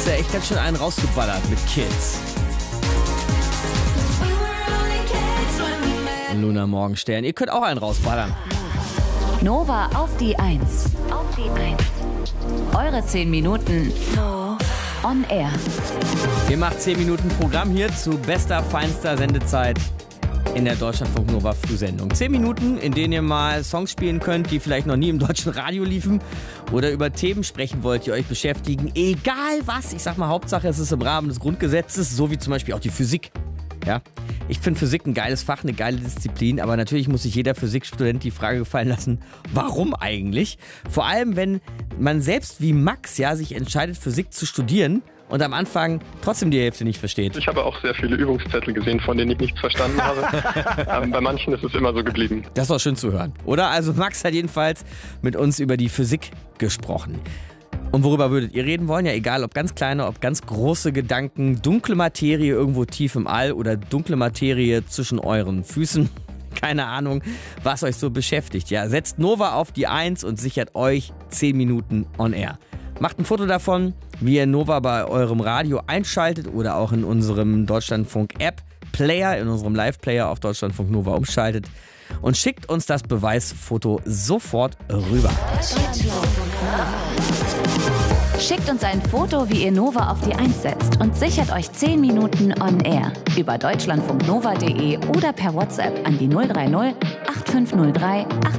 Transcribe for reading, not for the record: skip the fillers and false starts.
hast ja echt ganz schön einen rausgeballert mit Kids. Luna Morgenstern, ihr könnt auch einen rausballern. Nova auf die 1. Eure 10 Minuten on air. Ihr macht 10 Minuten Programm hier zu bester, feinster Sendezeit in der Deutschlandfunk Nova Frühsendung. 10 Minuten, in denen ihr mal Songs spielen könnt, die vielleicht noch nie im deutschen Radio liefen oder über Themen sprechen wollt, die euch beschäftigen. Egal was, ich sag mal, Hauptsache es ist im Rahmen des Grundgesetzes, so wie zum Beispiel auch die Physik. Ja, ich finde Physik ein geiles Fach, eine geile Disziplin, aber natürlich muss sich jeder Physikstudent die Frage gefallen lassen, warum eigentlich? Vor allem, wenn man selbst wie Max ja sich entscheidet, Physik zu studieren und am Anfang trotzdem die Hälfte nicht versteht. Ich habe auch sehr viele Übungszettel gesehen, von denen ich nichts verstanden habe. Bei manchen ist es immer so geblieben. Das ist doch schön zu hören, oder? Also Max hat jedenfalls mit uns über die Physik gesprochen. Und worüber würdet ihr reden wollen? Ja, egal, ob ganz kleine, ob ganz große Gedanken, dunkle Materie irgendwo tief im All oder dunkle Materie zwischen euren Füßen. Keine Ahnung, was euch so beschäftigt. Ja, setzt Nova auf die 1 und sichert euch 10 Minuten on air. Macht ein Foto davon, wie ihr Nova bei eurem Radio einschaltet oder auch in unserem Deutschlandfunk-App-Player, in unserem Live-Player auf Deutschlandfunk Nova umschaltet und schickt uns das Beweisfoto sofort rüber. Schickt uns ein Foto, wie ihr Nova auf die 1 setzt und sichert euch 10 Minuten on air über deutschlandfunknova.de oder per WhatsApp an die 030 8503